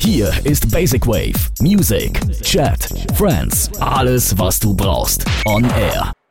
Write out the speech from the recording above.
Hier ist Basic Wave. Music, Chat, Friends, alles was du brauchst. On Air.